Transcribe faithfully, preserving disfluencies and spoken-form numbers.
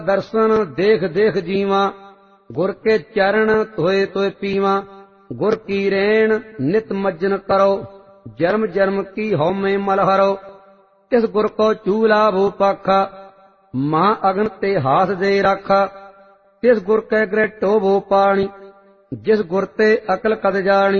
दर्शन देख देख जीवा, गुर के चरण धोए तोए पीवा। गुर की रेण नित मज्जन करो, जन्म जन्म की हौमे मल हरो। तिस गुर को चूला भू पाखा, महा अग्न ते हाथ दे राखा। तिस गुर कै ग्रह टो भू पाणी, जिस गुर ते अकल कद जानी।